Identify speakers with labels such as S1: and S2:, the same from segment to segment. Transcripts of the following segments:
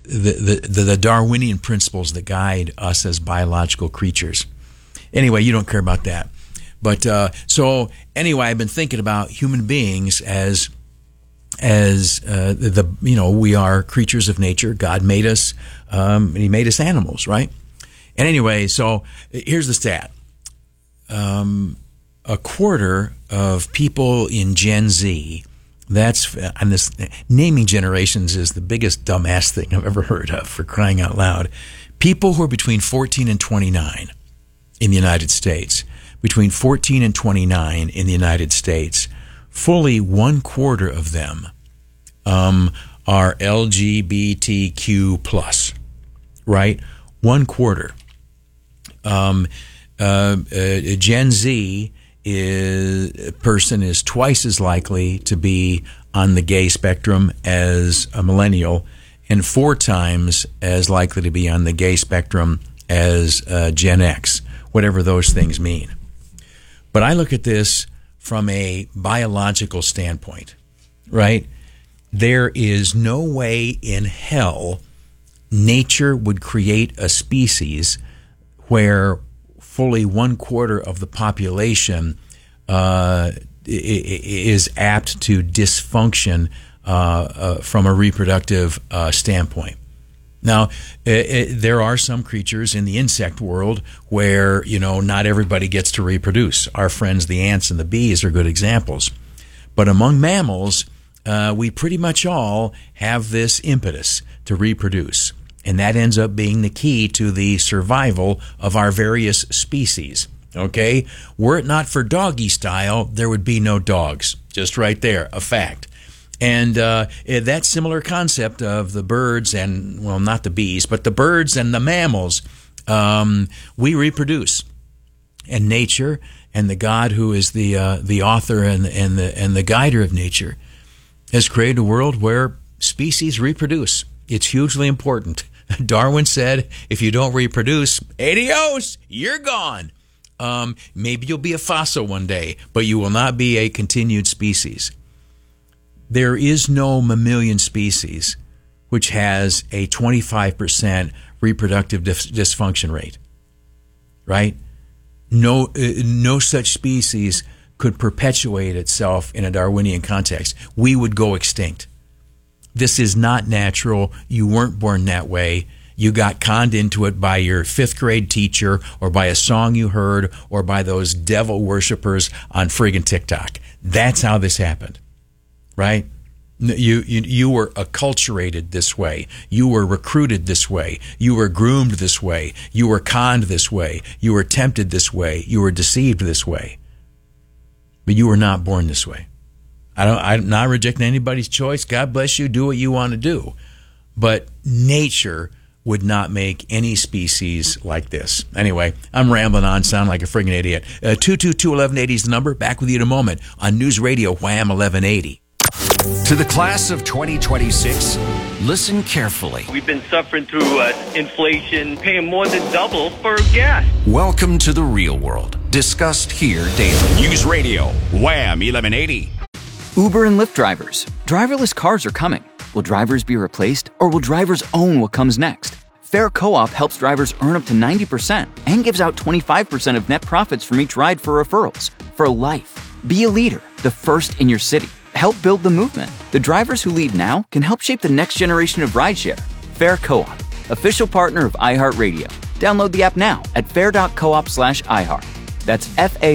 S1: the Darwinian principles that guide us as biological creatures. Anyway, you don't care about that. But so anyway, I've been thinking about human beings as we are creatures of nature. God made us, and He made us animals, right? And anyway, so here's the stat: a quarter of people in Gen Z. And this naming generations is the biggest dumbass thing I've ever heard of, for crying out loud. People who are between 14 and 29 in the United States, between 14 and 29 in the United States, fully 1/4 of them are LGBTQ plus, right? 1/4. Gen Z person is twice as likely to be on the gay spectrum as a millennial, and 4 times as likely to be on the gay spectrum as Gen X, whatever those things mean. But I look at this from a biological standpoint, right? There is no way in hell nature would create a species where fully 1/4 of the population is apt to dysfunction from a reproductive standpoint. Now, there are some creatures in the insect world where, not everybody gets to reproduce. Our friends, the ants and the bees, are good examples. But among mammals, we pretty much all have this impetus to reproduce. And that ends up being the key to the survival of our various species. Okay? Were it not for doggy style, there would be no dogs. Just right there, a fact. And that similar concept of the birds and, well, not the bees, but the birds and the mammals, we reproduce. And nature and the God who is the author and the guider of nature has created a world where species reproduce. It's hugely important. Darwin said, if you don't reproduce, adios, you're gone. Maybe you'll be a fossil one day, but you will not be a continued species. There is no mammalian species which has a 25% reproductive dysfunction rate, right? No such species could perpetuate itself in a Darwinian context. We would go extinct. This is not natural. You weren't born that way. You got conned into it by your 5th grade teacher or by a song you heard or by those devil worshipers on friggin' TikTok. That's how this happened, right? You were acculturated this way. You were recruited this way. You were groomed this way. You were conned this way. You were tempted this way. You were deceived this way. But you were not born this way. I'm not rejecting anybody's choice. God bless you. Do what you want to do. But nature would not make any species like this. Anyway, I'm rambling on, sound like a friggin' idiot. 222-1180 is the number. Back with you in a moment on News Radio Wham 1180.
S2: To the class of 2026, listen carefully.
S3: We've been suffering through inflation, paying more than double for gas.
S2: Welcome to the real world, discussed here daily.
S4: News Radio Wham 1180.
S5: Uber and Lyft drivers. Driverless cars are coming. Will drivers be replaced, or will drivers own what comes next? Fair Co-op helps drivers earn up to 90% and gives out 25% of net profits from each ride for referrals. For life. Be a leader, the first in your city. Help build the movement. The drivers who lead now can help shape the next generation of rideshare. Fair Co-op, official partner of iHeartRadio. Download the app now at fair.coop/iHeart. That's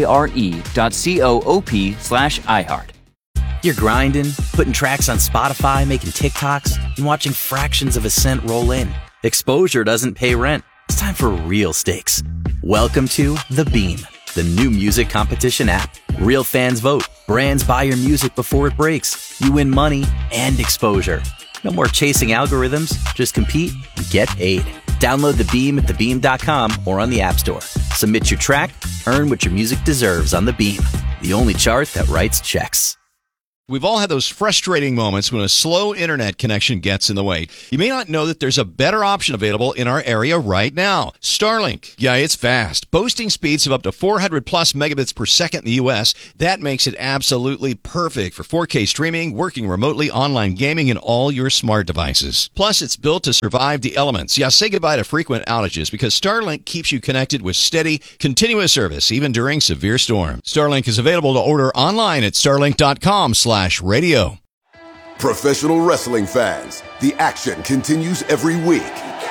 S5: FARE.coop/iHeart.
S6: You're grinding, putting tracks on Spotify, making TikToks, and watching fractions of a cent roll in. Exposure doesn't pay rent. It's time for real stakes. Welcome to The Beam, the new music competition app. Real fans vote. Brands buy your music before it breaks. You win money and exposure. No more chasing algorithms. Just compete and get paid. Download The Beam at thebeam.com or on the App Store. Submit your track, earn what your music deserves on The Beam, the only chart that writes checks.
S7: We've all had those frustrating moments when a slow internet connection gets in the way. You may not know that there's a better option available in our area right now. Starlink. Yeah, it's fast. Boasting speeds of up to 400 plus megabits per second in the U.S. That makes it absolutely perfect for 4K streaming, working remotely, online gaming, and all your smart devices. Plus, it's built to survive the elements. Yeah, say goodbye to frequent outages because Starlink keeps you connected with steady, continuous service, even during severe storms. Starlink is available to order online at starlink.com/radio.
S8: Professional wrestling fans, the action continues every week.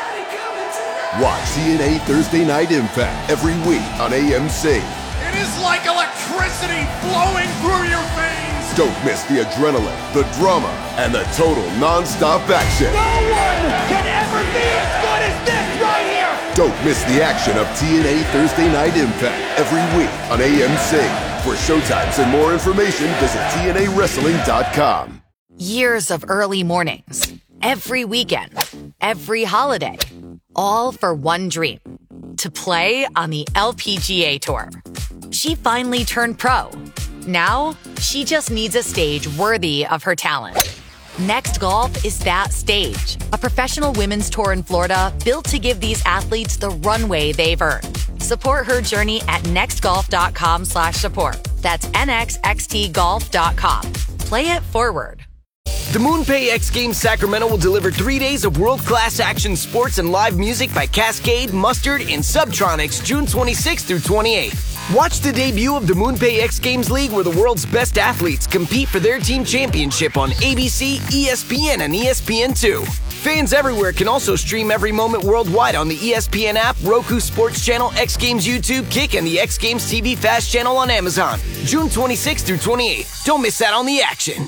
S8: Watch TNA Thursday Night Impact every week on AMC.
S9: It is like electricity flowing through your veins.
S8: Don't miss the adrenaline, the drama, and the total non-stop action.
S9: No one can ever be as good as this right here.
S8: Don't miss the action of TNA Thursday Night Impact every week on AMC. For showtimes and more information, visit TNAWrestling.com.
S10: Years of early mornings, every weekend, every holiday, all for one dream, to play on the LPGA Tour. She finally turned pro. Now, she just needs a stage worthy of her talent. Next Golf is that stage, a professional women's tour in Florida built to give these athletes the runway they've earned. Support her journey at nextgolf.com/support. That's nxxtgolf.com. Play it forward.
S11: The MoonPay X Games Sacramento will deliver 3 days of world-class action sports and live music by Cascade, Mustard, and Subtronics June 26th through 28th. Watch the debut of the MoonPay X Games League where the world's best athletes compete for their team championship on ABC, ESPN, and ESPN2. Fans everywhere can also stream every moment worldwide on the ESPN app, Roku Sports Channel, X Games YouTube, Kick, and the X Games TV Fast channel on Amazon. June 26th through 28th. Don't miss out on the action.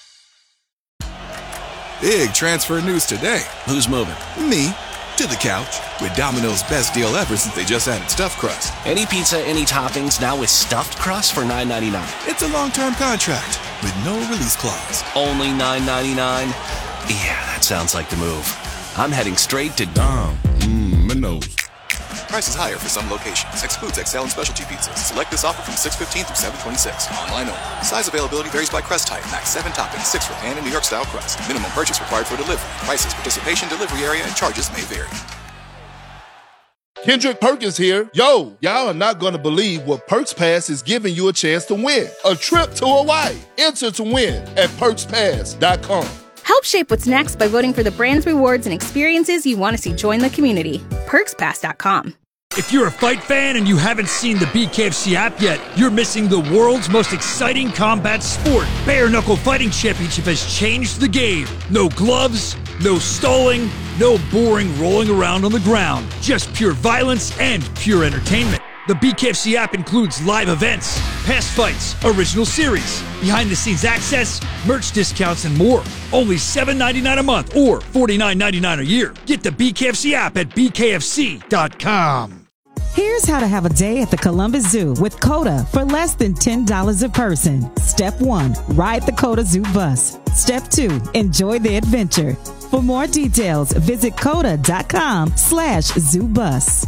S12: Big transfer news today.
S13: Who's moving?
S12: Me. To the couch. With Domino's best deal ever since they just added stuffed crust.
S13: Any pizza, any toppings, now with stuffed crust for $9.99.
S12: It's a long-term contract with no release clause.
S13: Only $9.99? Yeah, that sounds like the move. I'm heading straight to
S12: Domino's. Prices higher for some locations. Excludes XL and specialty pizzas. Select this offer from 6/15 through 7/26. Online only. Size availability varies by crust type. Max 7 toppings, 6 for pan and New York style crust. Minimum purchase required for delivery. Prices, participation, delivery area, and charges may vary.
S14: Kendrick Perkins here. Yo, y'all are not going to believe what Perks Pass is giving you a chance to win. A trip to Hawaii. Enter to win at PerksPass.com.
S15: Help shape what's next by voting for the brands, rewards, and experiences you want to see join the community. PerksPass.com.
S16: If you're a fight fan and you haven't seen the BKFC app yet, you're missing the world's most exciting combat sport. Bare Knuckle Fighting Championship has changed the game. No gloves, no stalling, no boring rolling around on the ground. Just pure violence and pure entertainment. The BKFC app includes live events, past fights, original series, behind-the-scenes access, merch discounts, and more. Only $7.99 a month or $49.99 a year. Get the BKFC app at bkfc.com.
S17: Here's how to have a day at the Columbus Zoo with CODA for less than $10 a person. Step 1, ride the CODA Zoo bus. Step 2, enjoy the adventure. For more details, visit coda.com/zoobus.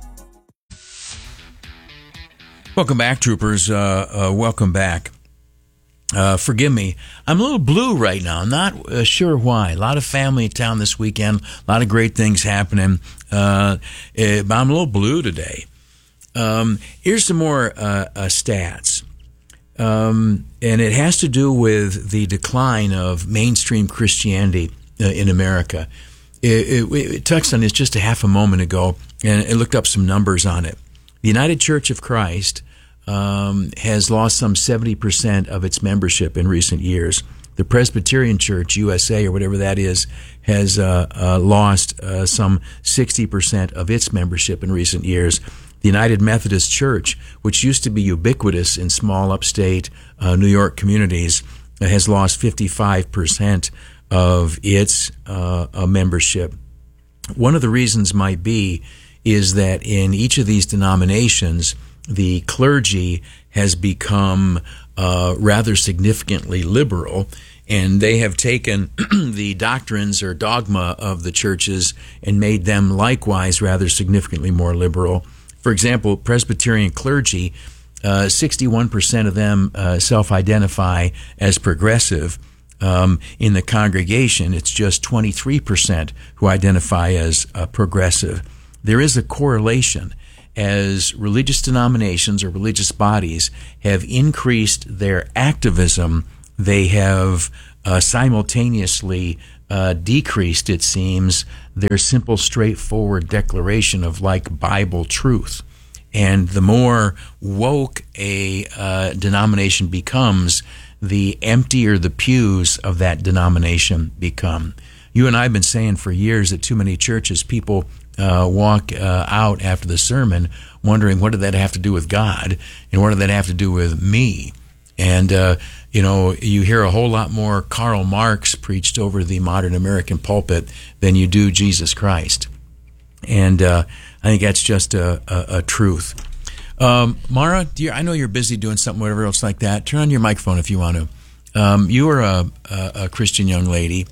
S1: Welcome back, troopers. Welcome back. Forgive me. I'm a little blue right now. I'm not sure why. A lot of family in town this weekend. A lot of great things happening. But I'm a little blue today. Here's some more stats. And it has to do with the decline of mainstream Christianity in America. It touched on this just a half a moment ago, and I looked up some numbers on it. The United Church of Christ has lost some 70% of its membership in recent years. The Presbyterian Church, USA, or whatever that is, has lost some 60% of its membership in recent years. The United Methodist Church, which used to be ubiquitous in small upstate New York communities, has lost 55% of its membership. One of the reasons might be is that in each of these denominations, the clergy has become rather significantly liberal, and they have taken the doctrines or dogma of the churches and made them likewise rather significantly more liberal. For example, Presbyterian clergy 61% of them self-identify as progressive. In the congregation, it's just 23% who identify as progressive. There is a correlation. As religious denominations or religious bodies have increased their activism, they have simultaneously decreased, it seems, their simple, straightforward declaration of Bible truth. And the more woke a denomination becomes, the emptier the pews of that denomination become. You and I have been saying for years that too many churches, people walk out after the sermon wondering, what did that have to do with God? And what did that have to do with me? And, you hear a whole lot more Karl Marx preached over the modern American pulpit than you do Jesus Christ. And I think that's just a truth. Mara, I know you're busy doing something, whatever else like that. Turn on your microphone if you want to. You are a Christian young lady.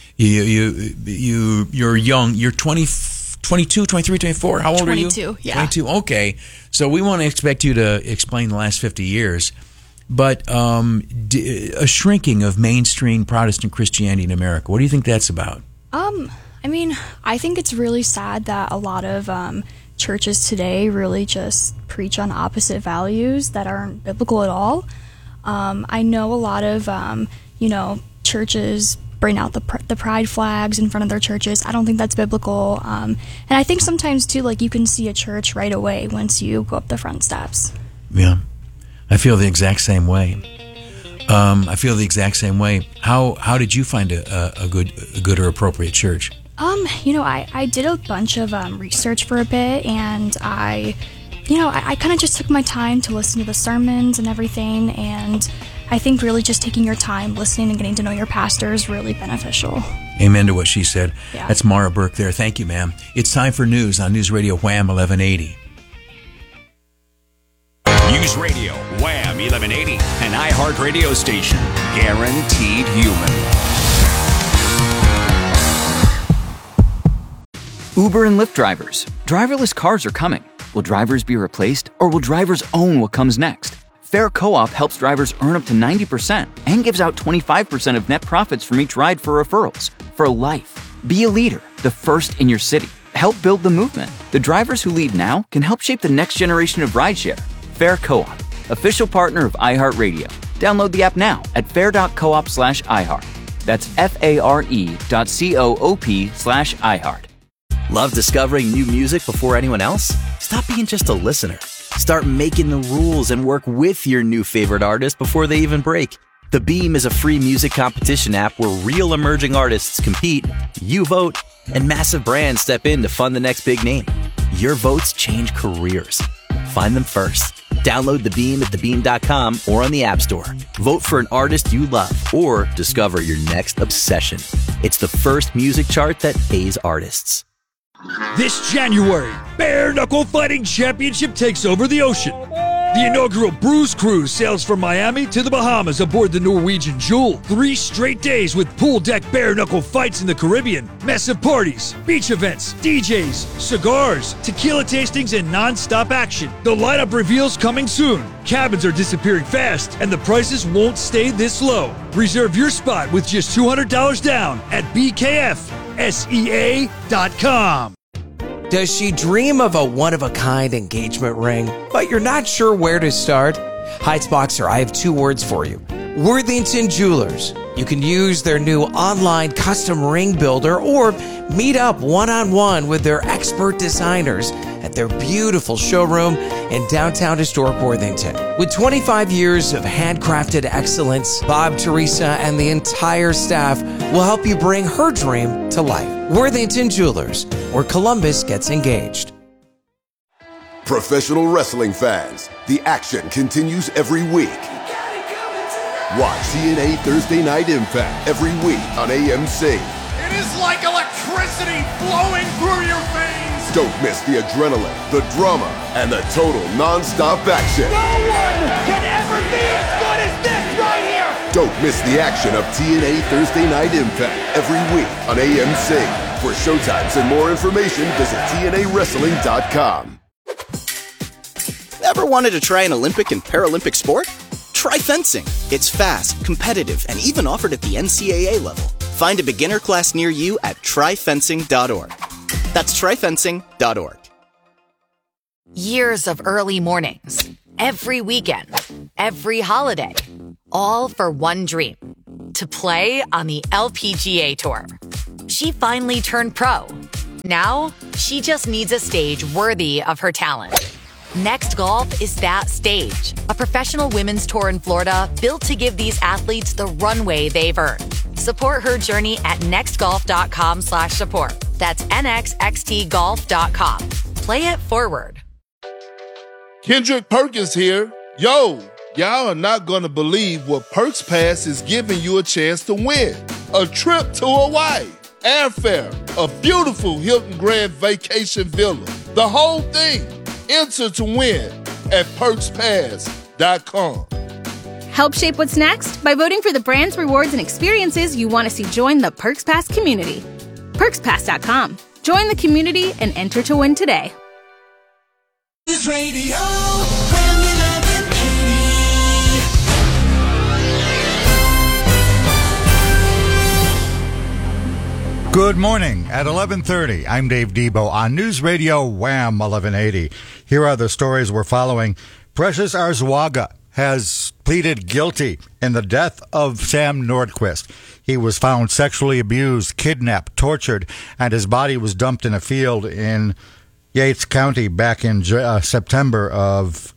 S1: You're young. You're 22, 23, 24. How old
S18: 22,
S1: are you?
S18: 22, yeah.
S1: 22, okay. So we want to expect you to explain the last 50 years. But a shrinking of mainstream Protestant Christianity in America, what do you think that's about?
S18: I think it's really sad that a lot of churches today really just preach on opposite values that aren't biblical at all. I know a lot of, churches bring out the pride flags in front of their churches. I don't think that's biblical. And I think sometimes, too, you can see a church right away once you go up the front steps.
S1: Yeah. I feel the exact same way. How did you find a good or appropriate church?
S18: I did a bunch of research for a bit, and I kind of just took my time to listen to the sermons and everything, and I think really just taking your time listening and getting to know your pastor is really beneficial.
S1: Amen to what she said.
S18: Yeah.
S1: That's Mara Burke there. Thank you, ma'am. It's time for news on News Radio Wham 1180.
S4: News Radio Wham 1180, an iHeart radio station. Guaranteed human.
S5: Uber and Lyft drivers. Driverless cars are coming. Will drivers be replaced, or will drivers own what comes next? Fair Co-op helps drivers earn up to 90% and gives out 25% of net profits from each ride for referrals. For life. Be a leader, the first in your city. Help build the movement. The drivers who lead now can help shape the next generation of rideshare. Fair Co-op, official partner of iHeartRadio. Download the app now at fair.coop/iHeart. That's FARE.coop/iHeart.
S6: Love discovering new music before anyone else? Stop being just a listener. Start making the rules and work with your new favorite artist before they even break. The Beam is a free music competition app where real emerging artists compete, you vote, and massive brands step in to fund the next big name. Your votes change careers. Find them first. Download The Beam at thebeam.com or on the App Store. Vote for an artist you love or discover your next obsession. It's the first music chart that pays artists.
S16: This January, Bare Knuckle Fighting Championship takes over the ocean. The inaugural Bruise Cruise sails from Miami to the Bahamas aboard the Norwegian Jewel. 3 straight days with pool deck bare knuckle fights in the Caribbean, massive parties, beach events, DJs, cigars, tequila tastings, and non-stop action. The lineup reveals coming soon. Cabins are disappearing fast, and the prices won't stay this low. Reserve your spot with just $200 down at BKFSEA.com.
S19: Does she dream of a one-of-a-kind engagement ring, but you're not sure where to start? Heights Boxer, I have 2 words for you. Worthington Jewelers. You can use their new online custom ring builder or meet up one-on-one with their expert designers at their beautiful showroom in downtown historic Worthington. With 25 years of handcrafted excellence, Bob, Teresa, and the entire staff will help you bring her dream to life. Worthington Jewelers, where Columbus gets engaged.
S8: Professional wrestling fans, the action continues every week. Watch TNA Thursday Night Impact every week on AMC.
S9: It is like electricity flowing through your veins.
S8: Don't miss the adrenaline, the drama, and the total non-stop action.
S9: No one can ever be as good as this right here.
S8: Don't miss the action of TNA Thursday Night Impact every week on AMC. For showtimes and more information, visit TNAWrestling.com.
S11: Ever wanted to try an Olympic and Paralympic sport? Try fencing. It's fast, competitive, and even offered at the NCAA level. Find a beginner class near you at tryfencing.org. That's tryfencing.org.
S10: Years of early mornings, every weekend, every holiday, all for one dream, to play on the LPGA Tour. She finally turned pro. Now, she just needs a stage worthy of her talent. Next Golf is that stage, a professional women's tour in Florida built to give these athletes the runway they've earned. Support her journey at nextgolf.com/support. That's nxxtgolf.com. Play it forward.
S14: Kendrick Perkins here. Yo, y'all are not going to believe what Perks Pass is giving you a chance to win. A trip to Hawaii, airfare, a beautiful Hilton Grand Vacation Villa, the whole thing. Enter to win at PerksPass.com.
S15: Help shape what's next by voting for the brands, rewards, and experiences you want to see join the Perks Pass community. PerksPass.com. Join the community and enter to win today.
S20: This radio, Wham 1180.
S21: Good morning. At 11:30, I'm Dave Debo on News Radio Wham 1180. Here are the stories we're following. Precious Arzuaga has pleaded guilty in the death of Sam Nordquist. He was found sexually abused, kidnapped, tortured, and his body was dumped in a field in Yates County back in September of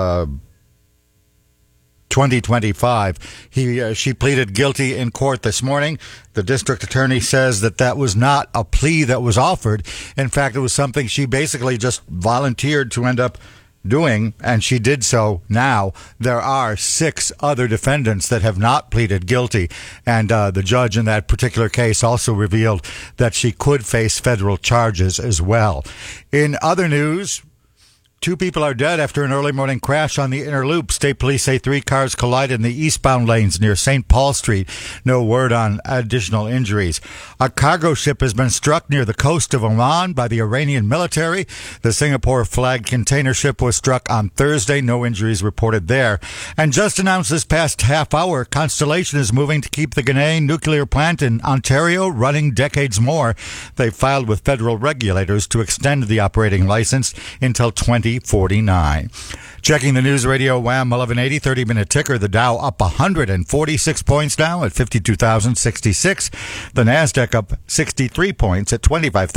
S21: 2025. She pleaded guilty in court this morning. The district attorney says that was not a plea that was offered. In fact, it was something she basically just volunteered to end up doing, and she did so now. There are 6 other defendants that have not pleaded guilty, and the judge in that particular case also revealed that she could face federal charges as well. In other news, 2 people are dead after an early morning crash on the inner loop. State police say 3 cars collided in the eastbound lanes near St. Paul Street. No word on additional injuries. A cargo ship has been struck near the coast of Oman by the Iranian military. The Singapore-flagged container ship was struck on Thursday. No injuries reported there. And just announced this past half hour, Constellation is moving to keep the Ginna nuclear plant in Ontario running decades more. They filed with federal regulators to extend the operating license until 2049. Checking the News Radio Wham 1180 30-minute ticker, the Dow up 146 points now at 52,066. The Nasdaq up 63 points at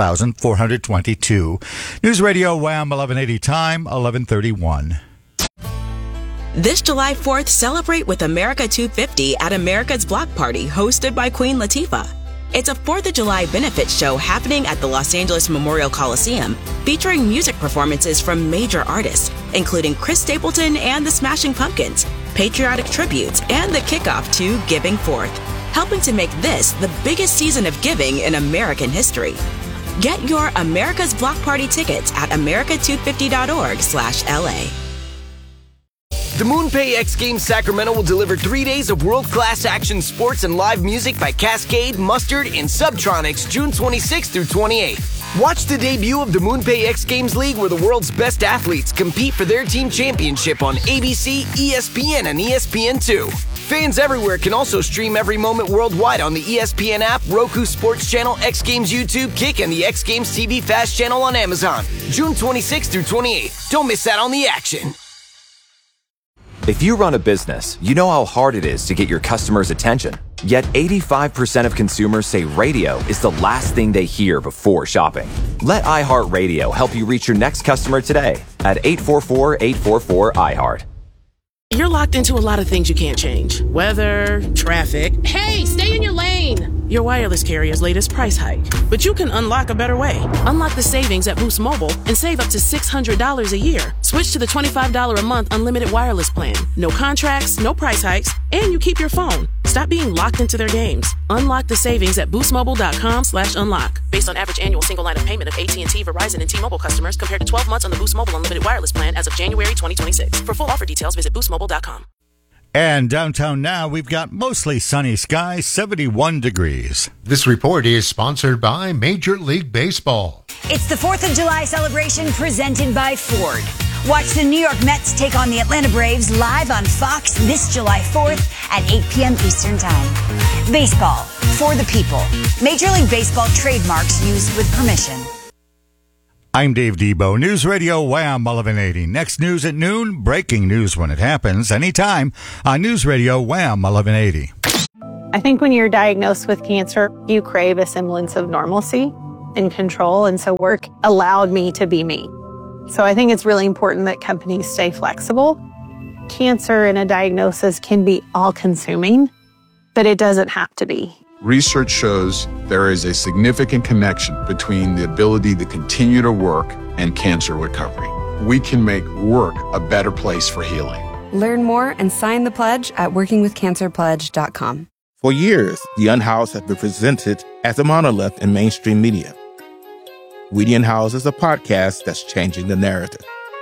S21: 25,422. News Radio Wham 1180 time 11:31.
S22: This July 4th, celebrate with America 250 at America's Block Party, hosted by Queen Latifah. It's a 4th of July benefit show happening at the Los Angeles Memorial Coliseum, featuring music performances from major artists, including Chris Stapleton and the Smashing Pumpkins, patriotic tributes, and the kickoff to Giving Forth, helping to make this the biggest season of giving in American history. Get your America's Block Party tickets at america250.org/LA.
S11: The MoonPay X Games Sacramento will deliver 3 days of world-class action sports and live music by Cascade, Mustard, and Subtronics June 26th through 28th. Watch the debut of the MoonPay X Games League, where the world's best athletes compete for their team championship on ABC, ESPN, and ESPN2. Fans everywhere can also stream every moment worldwide on the ESPN app, Roku Sports Channel, X Games YouTube, Kick, and the X Games TV Fast channel on Amazon. June 26th through 28th. Don't miss out on the action.
S23: If you run a business, you know how hard it is to get your customers' attention. Yet 85% of consumers say radio is the last thing they hear before shopping. Let iHeartRadio help you reach your next customer today at 844-844-iHeart.
S24: You're locked into a lot of things you can't change. Weather, traffic. Hey, stay in your lane! Your wireless carrier's latest price hike. But you can unlock a better way. Unlock the savings at Boost Mobile and save up to $600 a year. Switch to the $25 a month unlimited wireless plan. No contracts, no price hikes, and you keep your phone. Stop being locked into their games. Unlock the savings at boostmobile.com/unlock. Based on average annual single line of payment of AT&T, Verizon, and T-Mobile customers compared to 12 months on the Boost Mobile unlimited wireless plan as of January 2026. For full offer details, visit boostmobile.com.
S21: And downtown now, we've got mostly sunny skies, 71 degrees.
S25: This report is sponsored by Major League Baseball.
S26: It's the 4th of July celebration presented by Ford.
S2: Watch the New York Mets take on the Atlanta Braves live on Fox this July 4th at 8 p.m. Eastern Time. Baseball, for the people. Major League Baseball trademarks used with permission.
S21: I'm Dave Debo, News Radio Wham 1180. Next news at noon, breaking news when it happens, anytime on News Radio Wham 1180.
S3: I think when you're diagnosed with cancer, you crave a semblance of normalcy and control, and so work allowed me to be me. So I think it's really important that companies stay flexible. Cancer and a diagnosis can be all-consuming, but it doesn't have to be.
S7: Research shows there is a significant connection between the ability to continue to work and cancer recovery. We can make work a better place for healing.
S12: Learn more and sign the pledge at workingwithcancerpledge.com.
S13: For years, The Unhoused has been presented as a monolith in mainstream media. We the Unhoused is a podcast that's changing the narrative.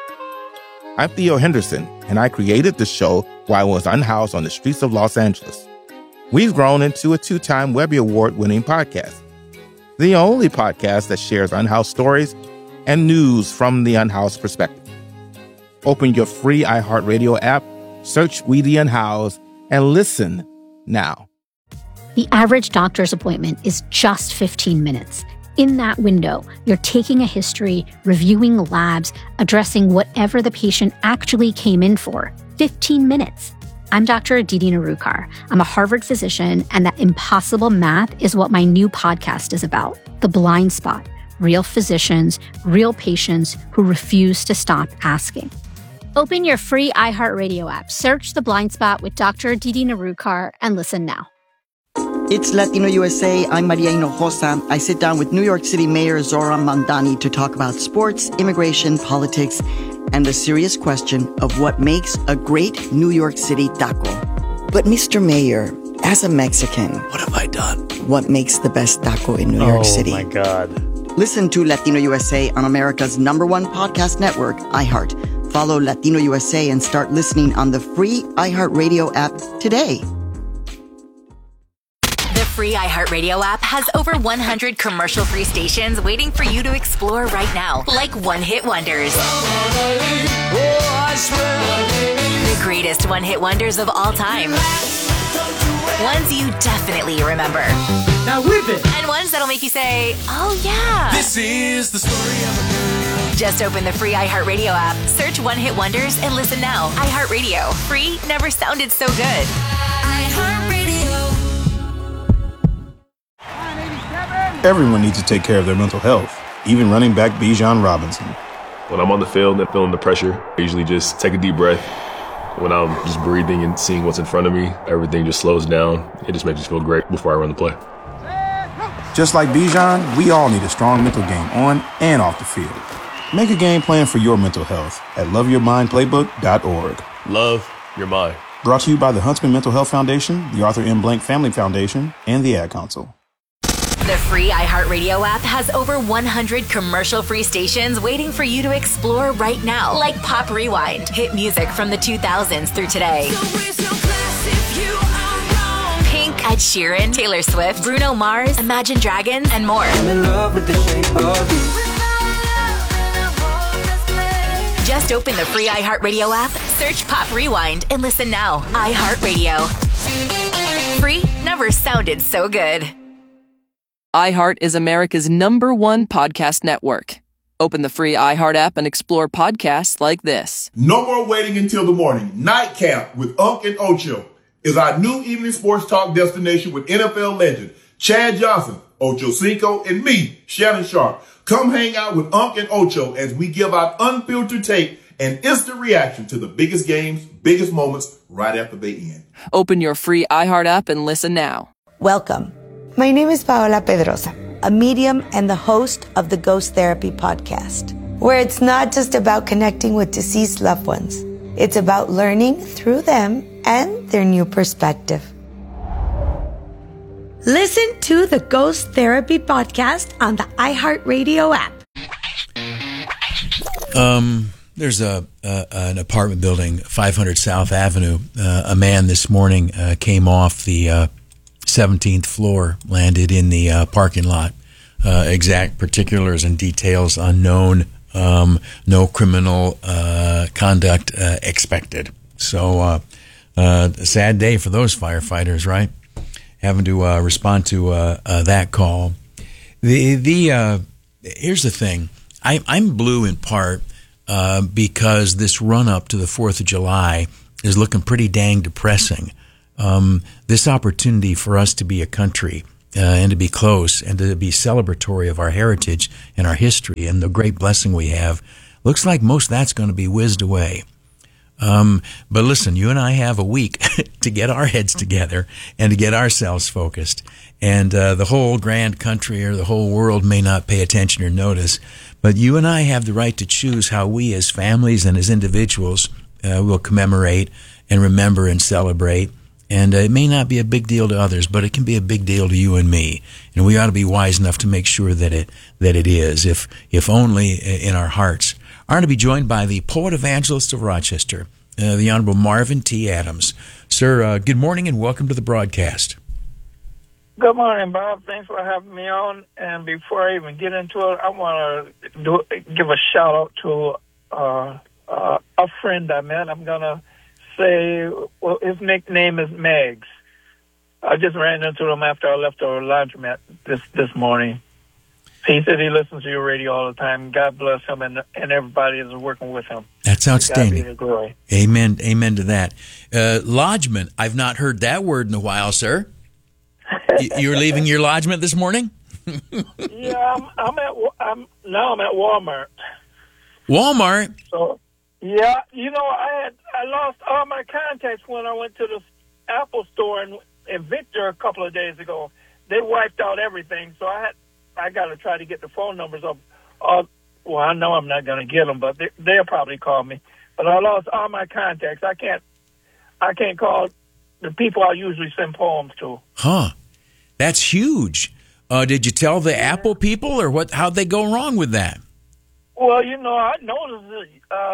S13: I'm Theo Henderson, and I created the show while I was unhoused on the streets of Los Angeles. We've grown into a 2-time Webby Award-winning podcast, the only podcast that shares unhoused stories and news from the unhoused perspective. Open your free iHeartRadio app, search We the Unhoused, and listen now.
S26: The average doctor's appointment is just 15 minutes. In that window, you're taking a history, reviewing labs, addressing whatever the patient actually came in for. 15 minutes. I'm Dr. Aditi Narukar. I'm a Harvard physician, and that impossible math is what my new podcast is about. The Blind Spot. Real physicians, real patients who refuse to stop asking. Open your free iHeartRadio app, search The Blind Spot with Dr. Aditi Narukar, and listen now.
S27: It's Latino USA. I'm Maria Hinojosa. I sit down with New York City Mayor Zoran Mandani to talk about sports, immigration, politics, and the serious question of what makes a great New York City taco. But Mr. Mayor, as a Mexican, what have I done? What makes the best taco in New York City?
S28: Oh my God.
S27: Listen to Latino USA on America's #1 podcast network, iHeart. Follow Latino USA and start listening on the free iHeartRadio app today.
S10: The free iHeartRadio app has over 100 commercial-free stations waiting for you to explore right now, like one-hit wonders. The greatest one-hit wonders of all time. Ones you definitely remember.
S20: Now whip it!
S10: And ones that'll make you say, oh yeah.
S20: This is the story of a girl.
S10: Just open the free iHeartRadio app, search One Hit Wonders, and listen now. iHeartRadio. Free never sounded so good.
S29: Everyone needs to take care of their mental health, even running back Bijan Robinson.
S30: When I'm on the field and feeling the pressure, I usually just take a deep breath. When I'm just breathing and seeing what's in front of me, everything just slows down. It just makes me feel great before I run the play.
S29: Just like Bijan, we all need a strong mental game on and off the field. Make a game plan for your mental health at loveyourmindplaybook.org.
S30: Love your mind.
S29: Brought to you by the Huntsman Mental Health Foundation, the Arthur M. Blank Family Foundation, and the Ad Council.
S10: The free iHeartRadio app has over 100 commercial-free stations waiting for you to explore right now, like Pop Rewind, hit music from the 2000s through today. Pink, Ed Sheeran, Taylor Swift, Bruno Mars, Imagine Dragons, and more.
S20: I'm in love with the shape of you.
S10: Just open the free iHeartRadio app, search Pop Rewind, and listen now. iHeartRadio. Free never sounded so good.
S31: iHeart is America's #1 podcast network. Open the free iHeart app and explore podcasts like this.
S32: No more waiting until the morning. Nightcap with Unc and Ocho is our new evening sports talk destination with NFL legend Chad Johnson, Ocho Cinco, and me, Shannon Sharp. Come hang out with Unc and Ocho as we give out unfiltered tape and instant reaction to the biggest games, biggest moments right after they end.
S31: Open your free iHeart app and listen now.
S33: Welcome. My name is Paola Pedrosa, a medium and the host of the Ghost Therapy podcast, where it's not just about connecting with deceased loved ones. It's about learning through them and their new perspective. Listen to the Ghost Therapy podcast on the iHeartRadio app.
S1: There's an apartment building, 500 South Avenue. A man this morning came off the 17th floor, landed in the parking lot. Exact particulars and details unknown. no criminal conduct expected. So a sad day for those firefighters, right? Having to respond to that call. Here's the thing. I'm blue in part because this run-up to the 4th of July is looking pretty dang depressing. This opportunity for us to be a country and to be close and to be celebratory of our heritage and our history and the great blessing we have, looks like most of that's going to be whizzed away. But listen, you and I have a week to get our heads together and to get ourselves focused. And the whole grand country or the whole world may not pay attention or notice, but you and I have the right to choose how we as families and as individuals will commemorate and remember and celebrate. And it may not be a big deal to others, but it can be a big deal to you and me. And we ought to be wise enough to make sure that it is, if only in our hearts. I'm going to be joined by the poet evangelist of Rochester, the Honorable Marvin T. Adams. Sir, good morning and welcome to the broadcast.
S4: Good morning, Bob. Thanks for having me on. And before I even get into it, I want to give a shout out to a friend I met. I'm going to say, well, his nickname is Megs. I just ran into him after I left our laundromat this morning. He said he listens to your radio all the time. God bless him and everybody that's working with him.
S1: That's outstanding.
S4: God be the glory.
S1: Amen. Amen to that. Lodgement. I've not heard that word in a while, sir. You were leaving your lodgement this morning?
S4: Yeah, I'm at Walmart.
S1: Walmart?
S4: So, yeah, I lost all my contacts when I went to the Apple store in Victor a couple of days ago. They wiped out everything, so I got to try to get the phone numbers of. Well, I know I'm not going to get them, but they'll probably call me. But I lost all my contacts. I can't call the people I usually send poems to.
S1: Huh? That's huge. Did you tell the Apple people, or what? How'd they go wrong with that?
S4: Well, I noticed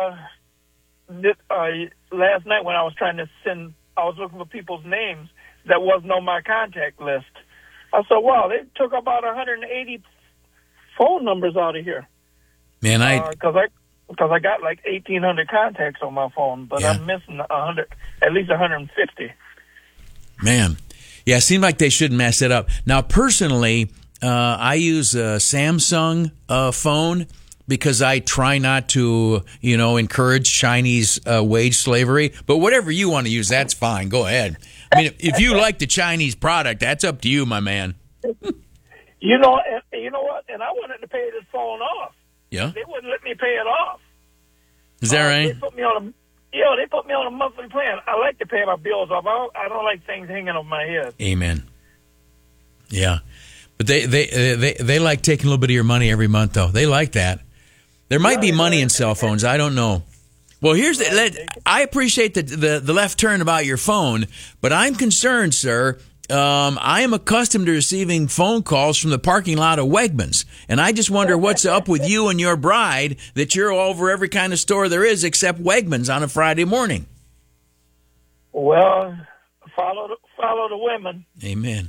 S4: last night when I was trying to I was looking for people's names that wasn't on my contact list. I said, wow, they took about 180 phone numbers out of here.
S1: Man,
S4: because I got like 1,800 contacts on my phone, but I'm missing at least 150.
S1: Man, yeah, it seemed like they shouldn't mess it up. Now, personally, I use a Samsung phone because I try not to, encourage Chinese wage slavery. But whatever you want to use, that's fine. Go ahead. I mean, if you like the Chinese product, that's up to you, my man.
S4: You know what? And I wanted to pay this phone off.
S1: Yeah?
S4: They wouldn't let me pay it off.
S1: Is that right?
S4: They put me on a monthly plan. I like to pay my bills off. I don't like things hanging on my head.
S1: Amen. Yeah. But they like taking a little bit of your money every month, though. They like that. There might be money in cell phones. I don't know. Well, I appreciate the left turn about your phone, but I'm concerned, sir. I am accustomed to receiving phone calls from the parking lot of Wegmans, and I just wonder what's up with you and your bride that you're over every kind of store there is except Wegmans on a Friday morning.
S4: Well, follow the women.
S1: Amen.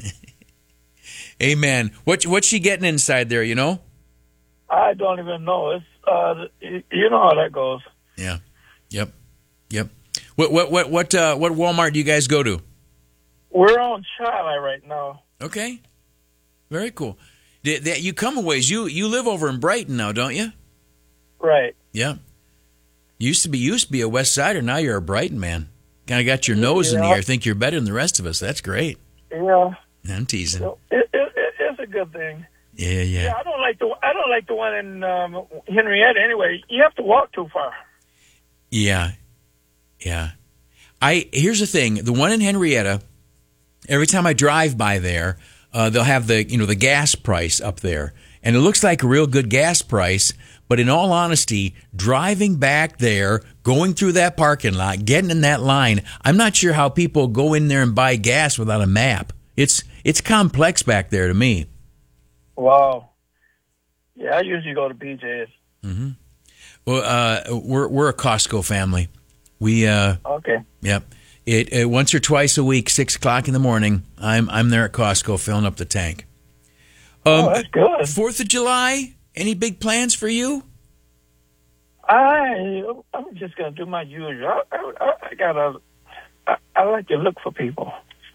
S1: Amen. What's she getting inside there,
S4: I don't even know. It's you know how that goes.
S1: Yeah. Yep. What Walmart do you guys go to?
S4: We're on Charlie right now.
S1: Okay. Very cool. You come a ways. You live over in Brighton now, don't you?
S4: Right.
S1: Yeah. Used to be a West Sider. Now you're a Brighton man. Kind of got your nose in the air. Think you're better than the rest of us. That's great.
S4: Yeah.
S1: I'm teasing.
S4: It's a good thing.
S1: Yeah.
S4: I don't like the one in Henrietta. Anyway, you have to walk too far.
S1: Yeah. Here's the thing. The one in Henrietta, every time I drive by there, they'll have the gas price up there, and it looks like a real good gas price. But in all honesty, driving back there, going through that parking lot, getting in that line, I'm not sure how people go in there and buy gas without a map. It's complex back there to me.
S4: Wow. Yeah, I usually go to BJ's.
S1: Mm-hmm. Well, we're a Costco family. We
S4: okay.
S1: Yep. It once or twice a week, 6 o'clock in the morning. I'm there at Costco filling up the tank.
S4: That's good.
S1: 4th of July. Any big plans for you?
S4: I'm just gonna do my usual. I like to look for people.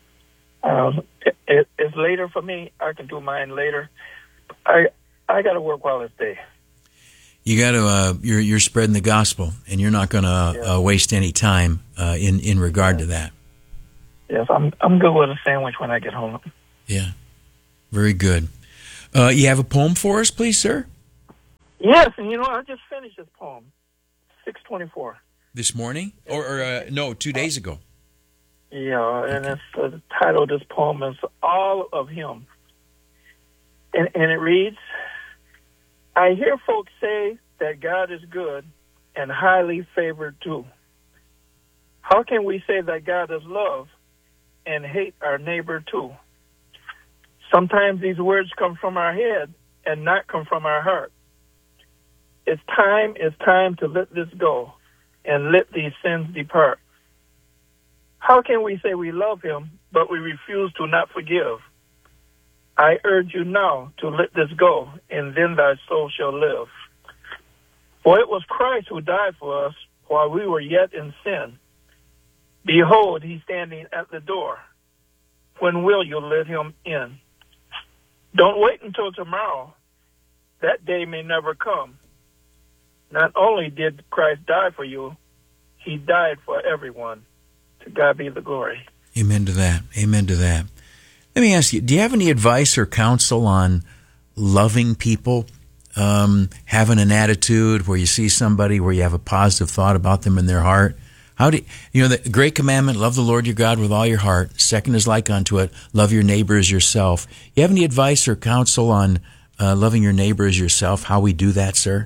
S4: It's later for me. I can do mine later. I got to work while it's day.
S1: You got to. You're spreading the gospel, and you're not going to waste any time in regard to that.
S4: Yes, I'm good with a sandwich when I get home.
S1: Yeah, very good. You have a poem for us, please, sir?
S4: Yes, and I just finished this poem, 6:24.
S1: This morning, or no, 2 days ago.
S4: Yeah, and it's the title of this poem is All of Him. And it reads, I hear folks say that God is good and highly favored too. How can we say that God is love and hate our neighbor too? Sometimes these words come from our head and not come from our heart. It's time to let this go and let these sins depart. How can we say we love him, but we refuse to not forgive? I urge you now to let this go, and then thy soul shall live. For it was Christ who died for us while we were yet in sin. Behold, he's standing at the door. When will you let him in? Don't wait until tomorrow. That day may never come. Not only did Christ die for you, he died for everyone. To God be the glory.
S1: Amen to that. Amen to that. Let me ask you, do you have any advice or counsel on loving people, having an attitude where you see somebody where you have a positive thought about them in their heart? How do you the great commandment, love the Lord your God with all your heart. Second is like unto it, love your neighbor as yourself. You have any advice or counsel on loving your neighbor as yourself, how we do that, sir?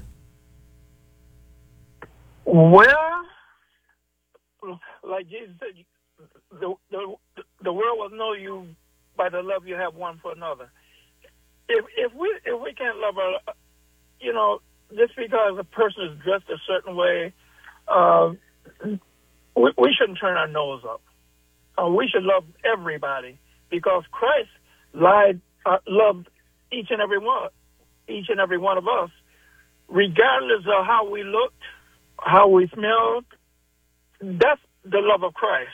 S4: Well, like Jesus said, the world will know you by the love you have one for another. If we can't love our, just because a person is dressed a certain way, we shouldn't turn our nose up. We should love everybody because Christ loved each and every one of us, regardless of how we looked, how we smelled. That's the love of Christ.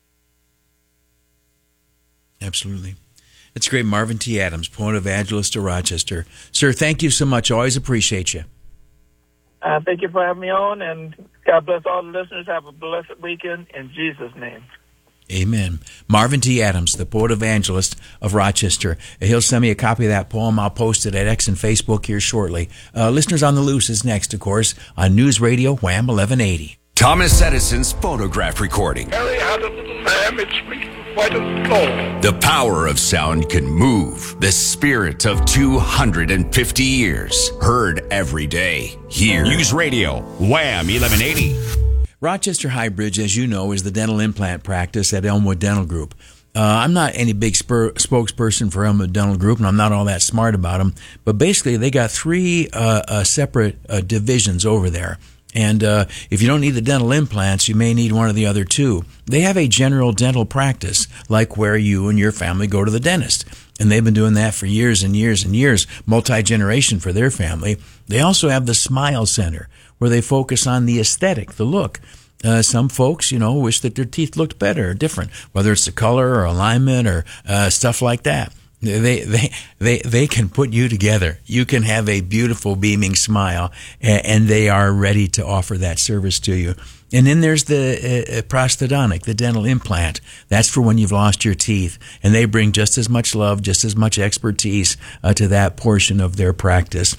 S1: Absolutely. That's great. Marvin T. Adams, poet evangelist of Rochester. Sir, thank you so much. Always appreciate you.
S4: Thank you for having me on, and God bless all the listeners. Have a blessed weekend in Jesus' name.
S1: Amen. Marvin T. Adams, the poet evangelist of Rochester. He'll send me a copy of that poem. I'll post it at X and Facebook here shortly. Listeners on the Loose is next, of course, on News Radio Wham 1180.
S5: Thomas Edison's phonograph recording.
S6: Mary had a little lamb, it speaks quite a soul.
S5: The power of sound can move the spirit of 250 years. Heard every day. Here. News Radio Wham 1180.
S1: Rochester Highbridge, as you know, is the dental implant practice at Elmwood Dental Group. I'm not any big spokesperson for Elmwood Dental Group, and I'm not all that smart about them. But basically, they got three separate divisions over there. And if you don't need the dental implants, you may need one of the other two. They have a general dental practice, like where you and your family go to the dentist. And they've been doing that for years and years and years, multi-generation for their family. They also have the Smile Center, where they focus on the aesthetic, the look. Some folks, wish that their teeth looked better or different, whether it's the color or alignment or stuff like that. They can put you together. You can have a beautiful beaming smile, and they are ready to offer that service to you. And then there's the prosthodontic, the dental implant. That's for when you've lost your teeth, and they bring just as much love, just as much expertise to that portion of their practice.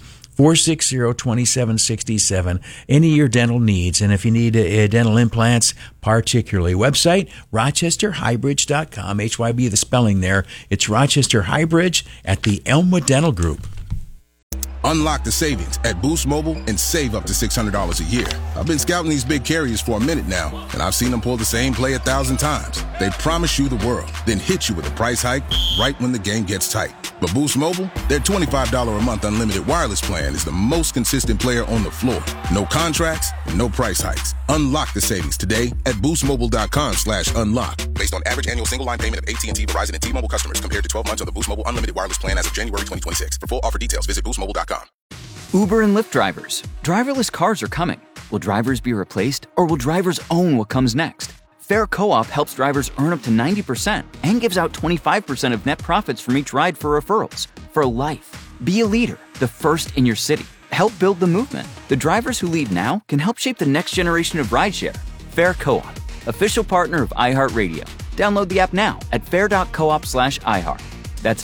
S1: 460-2767, any of your dental needs. And if you need dental implants, particularly, website, rochesterhighbridge.com, HYB, the spelling there. It's Rochester Highbridge at the Elmwood Dental Group.
S8: Unlock the savings at Boost Mobile and save up to $600 a year. I've been scouting these big carriers for a minute now, and I've seen them pull the same play 1,000 times. They promise you the world, then hit you with a price hike right when the game gets tight. But Boost Mobile, their $25 a month unlimited wireless plan is the most consistent player on the floor. No contracts, no price hikes. Unlock the savings today at boostmobile.com/unlock. Based on average annual single line payment of AT&T, Verizon, and T-Mobile customers compared to 12 months on the Boost Mobile unlimited wireless plan as of January 2026. For full offer details, visit boostmobile.com.
S9: Uber and Lyft drivers. Driverless cars are coming. Will drivers be replaced, or will drivers own what comes next? Fair Co-op helps drivers earn up to 90% and gives out 25% of net profits from each ride for referrals. For life. Be a leader, the first in your city. Help build the movement. The drivers who lead now can help shape the next generation of rideshare. Fair Co-op, official partner of iHeartRadio. Download the app now at fair.coop/iHeart. That's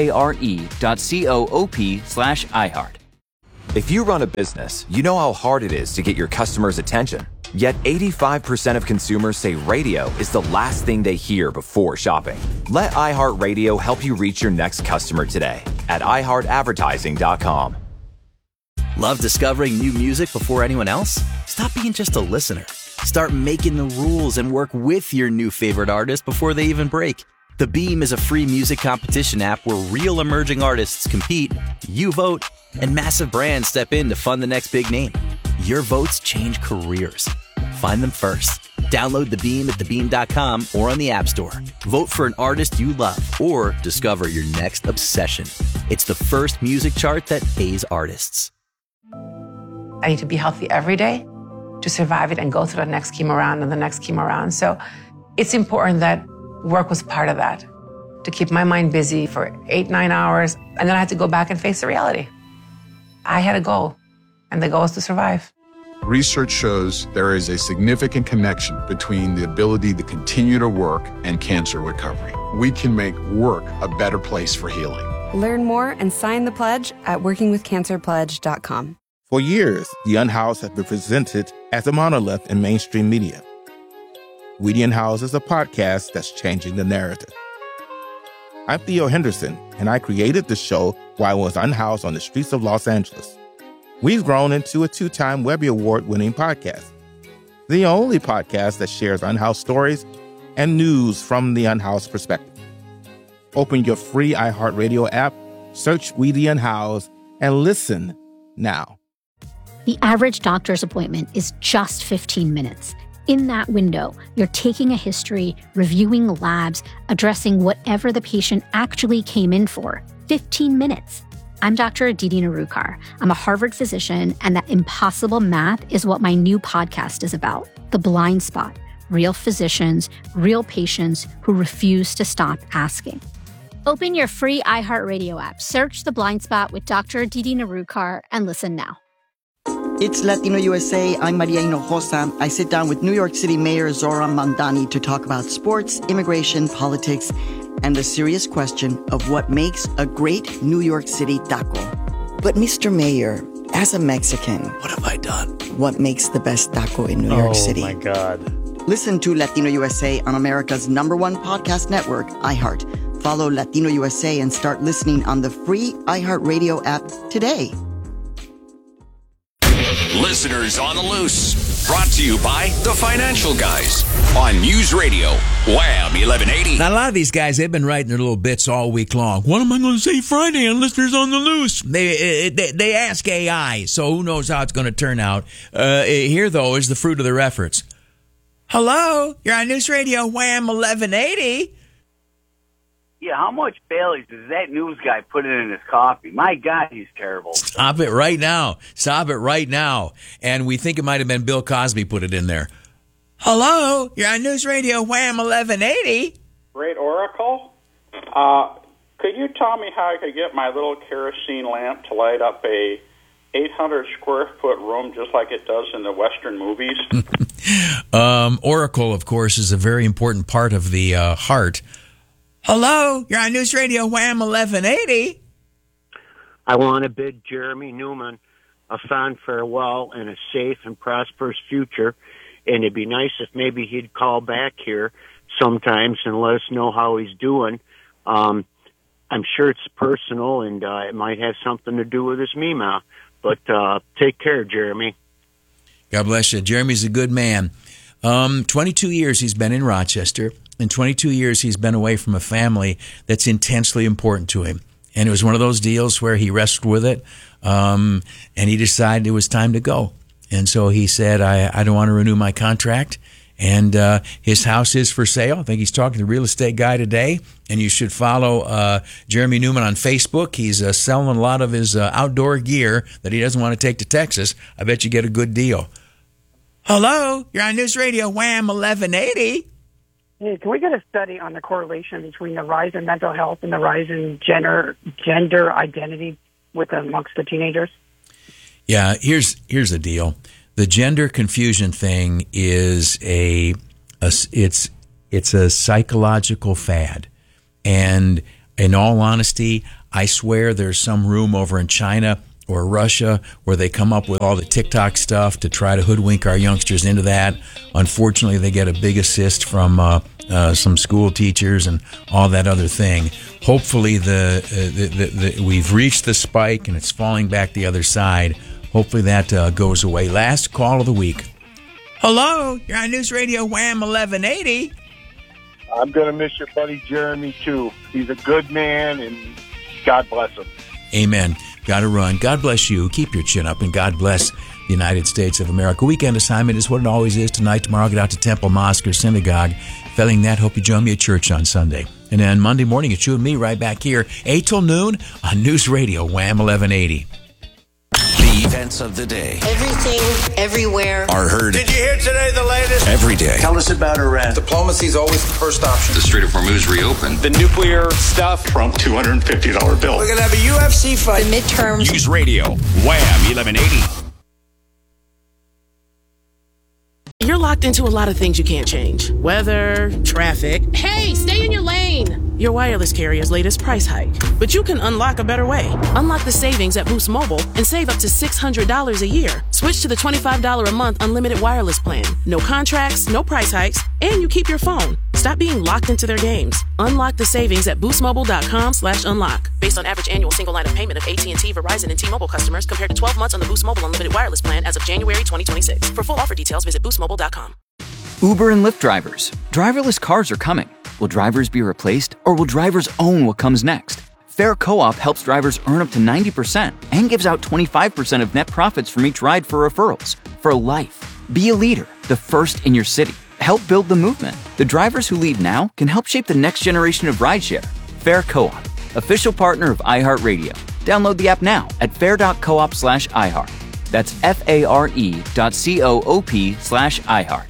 S9: FARE.coop/iHeart.
S11: If you run a business, you know how hard it is to get your customers' attention. Yet 85% of consumers say radio is the last thing they hear before shopping. Let iHeartRadio help you reach your next customer today at iHeartAdvertising.com.
S14: Love discovering new music before anyone else? Stop being just a listener. Start making the rules and work with your new favorite artist before they even break. The Beam is a free music competition app where real emerging artists compete, you vote, and massive brands step in to fund the next big name. Your votes change careers. Find them first. Download The Beam at thebeam.com or on the App Store. Vote for an artist you love or discover your next obsession. It's the first music chart that pays artists.
S15: I need to be healthy every day to survive it and go through the next chemo round and the next chemo round. So it's important that work was part of that, to keep my mind busy for 8-9 hours. And then I had to go back and face the reality. I had a goal, and the goal is to survive.
S7: Research shows there is a significant connection between the ability to continue to work and cancer recovery. We can make work a better place for healing.
S12: Learn more and sign the pledge at workingwithcancerpledge.com.
S13: For years, The Unhoused has been presented as a monolith in mainstream media. We the Unhoused is a podcast that's changing the narrative. I'm Theo Henderson, and I created the show while I was unhoused on the streets of Los Angeles. We've grown into a 2-time Webby Award-winning podcast, the only podcast that shares unhoused stories and news from the unhoused perspective. Open your free iHeartRadio app, search We the Unhoused, and listen now.
S26: The average doctor's appointment is just 15 minutes. In that window, you're taking a history, reviewing labs, addressing whatever the patient actually came in for. 15 minutes. I'm Dr. Aditi Narukar. I'm a Harvard physician, and that impossible math is what my new podcast is about. The Blind Spot. Real physicians, real patients who refuse to stop asking. Open your free iHeartRadio app, search The Blind Spot with Dr. Aditi Narukar, and listen now.
S27: It's Latino USA. I'm Maria Hinojosa. I sit down with New York City Mayor Zoran Mandani to talk about sports, immigration, politics, and the serious question of what makes a great New York City taco. But Mr. Mayor, as a Mexican,
S14: what have I done?
S27: What makes the best taco in New York City?
S14: Oh, my God.
S27: Listen to Latino USA on America's #1 podcast network, iHeart. Follow Latino USA and start listening on the free iHeartRadio app today.
S5: Listeners on the Loose. Brought to you by The Financial Guys on News Radio, Wham 1180.
S1: Now, a lot of these guys, they've been writing their little bits all week long. What am I going to say Friday on Listeners on the Loose? They ask AI, so who knows how it's going to turn out. Here, though, is the fruit of their efforts. Hello, you're on News Radio, Wham 1180.
S16: Yeah, how much Bailey's does that news guy put in his coffee? My God, he's terrible.
S1: Stop it right now. Stop it right now. And we think it might have been Bill Cosby put it in there. Hello, you're on News Radio, Wham 1180.
S17: Great Oracle. Could you tell me how I could get my little kerosene lamp to light up a 800 square foot room just like it does in the Western movies?
S1: Oracle, of course, is a very important part of the heart. Hello, you're on News Radio, Wham 1180.
S18: I want to bid Jeremy Newman a fond farewell and a safe and prosperous future. And it'd be nice if maybe he'd call back here sometimes and let us know how he's doing. I'm sure it's personal and it might have something to do with his Mima. But take care, Jeremy.
S1: God bless you. Jeremy's a good man. 22 years he's been in Rochester. In 22 years, he's been away from a family that's intensely important to him. And it was one of those deals where he wrestled with it, and he decided it was time to go. And so he said, I don't want to renew my contract. And his house is for sale. I think he's talking to the real estate guy today. And you should follow Jeremy Newman on Facebook. He's selling a lot of his outdoor gear that he doesn't want to take to Texas. I bet you get a good deal. Hello, you're on News Radio Wham 1180.
S2: Hey, can we get a study on the correlation between the rise in mental health and the rise in gender identity amongst the teenagers?
S1: Yeah, here's the deal. The gender confusion thing is it's a psychological fad. And in all honesty, I swear there's some room over in China or Russia where they come up with all the TikTok stuff to try to hoodwink our youngsters into that. Unfortunately, they get a big assist from some school teachers and all that other thing. Hopefully, we've reached the spike and it's falling back the other side. Hopefully that goes away. Last call of the week. Hello, you're on News Radio Wham 1180.
S3: I'm going to miss your buddy Jeremy, too. He's a good man, and God bless him.
S1: Amen. Got to run. God bless you. Keep your chin up, and God bless the United States of America. Weekend assignment is what it always is. Tonight, tomorrow, get out to temple, mosque, or synagogue. Failing that, hope you join me at church on Sunday. And then Monday morning, it's you and me right back here, 8 till noon on News Radio Wham 1180.
S5: The events of the day.
S10: Everything, everywhere.
S5: Are heard.
S6: Did you hear today the latest?
S5: Every day.
S6: Tell us about Iran.
S19: Diplomacy is always the first option.
S5: The Strait of Hormuz reopened.
S19: The nuclear stuff.
S6: Trump $250 bill.
S10: We're going to have a UFC fight. The midterms.
S5: News Radio Wham 1180.
S20: You're locked into a lot of things you can't change. Weather, traffic. Hey, stay in your lane. Your wireless carrier's latest price hike. But you can unlock a better way. Unlock the savings at Boost Mobile and save up to $600 a year. Switch to the $25 a month unlimited wireless plan. No contracts, no price hikes, and you keep your phone. Stop being locked into their games. Unlock the savings at boostmobile.com/unlock. Based on average annual single line of payment of AT&T, Verizon, and T-Mobile customers compared to 12 months on the Boost Mobile unlimited wireless plan as of January 2026. For full offer details, visit boostmobile.com.
S9: Uber and Lyft drivers. Driverless cars are coming. Will drivers be replaced, or will drivers own what comes next? Fair Co-op helps drivers earn up to 90% and gives out 25% of net profits from each ride for referrals. For life. Be a leader, the first in your city. Help build the movement. The drivers who lead now can help shape the next generation of rideshare. Fair Co-op, official partner of iHeartRadio. Download the app now at fair.coop/iHeart. That's FARE.coop/iHeart.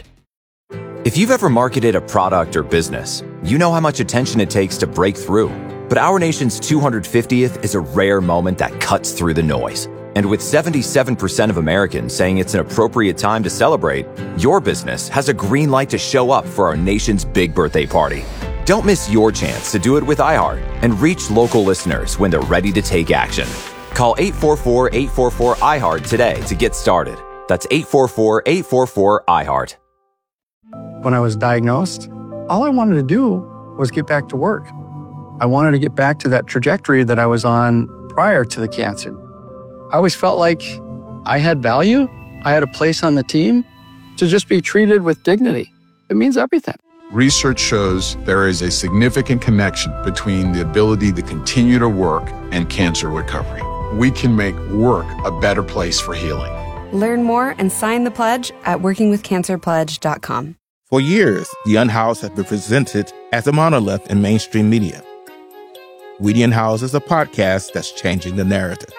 S11: If you've ever marketed a product or business, you know how much attention it takes to break through. But our nation's 250th is a rare moment that cuts through the noise. And with 77% of Americans saying it's an appropriate time to celebrate, your business has a green light to show up for our nation's big birthday party. Don't miss your chance to do it with iHeart and reach local listeners when they're ready to take action. Call 844-844-iHeart today to get started. That's 844-844-iHeart.
S21: When I was diagnosed, all I wanted to do was get back to work. I wanted to get back to that trajectory that I was on prior to the cancer. I always felt like I had value. I had a place on the team to just be treated with dignity. It means everything.
S7: Research shows there is a significant connection between the ability to continue to work and cancer recovery. We can make work a better place for healing.
S12: Learn more and sign the pledge at workingwithcancerpledge.com.
S13: For years, The Unhoused has been presented as a monolith in mainstream media. We the Unhoused is a podcast that's changing the narrative.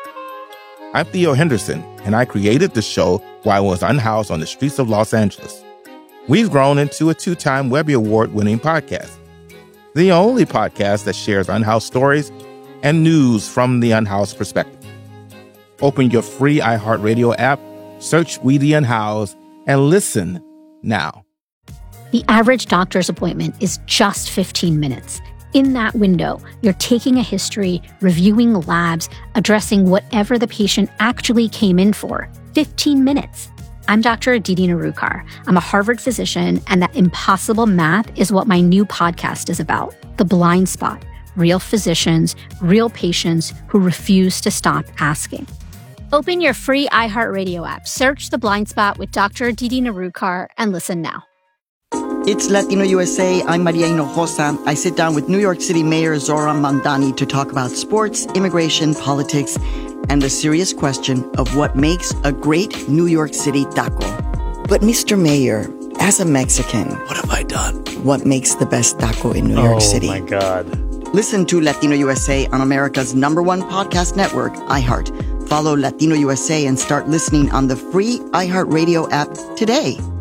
S13: I'm Theo Henderson, and I created the show while I was unhoused on the streets of Los Angeles. We've grown into a 2-time Webby Award-winning podcast, the only podcast that shares unhoused stories and news from the unhoused perspective. Open your free iHeartRadio app, search We the Unhoused, and listen now.
S26: The average doctor's appointment is just 15 minutes. In that window, you're taking a history, reviewing labs, addressing whatever the patient actually came in for. 15 minutes. I'm Dr. Aditi Narukar. I'm a Harvard physician, and that impossible math is what my new podcast is about. The Blind Spot. Real physicians, real patients who refuse to stop asking. Open your free iHeartRadio app, search The Blind Spot with Dr. Aditi Narukar, and listen now.
S27: It's Latino USA. I'm Maria Hinojosa. I sit down with New York City Mayor Zoran Mamdani to talk about sports, immigration, politics, and the serious question of what makes a great New York City taco. But Mr. Mayor, as a Mexican,
S6: what have I done?
S27: What makes the best taco in New York City?
S6: Oh, my God.
S27: Listen to Latino USA on America's #1 podcast network, iHeart. Follow Latino USA and start listening on the free iHeartRadio app today.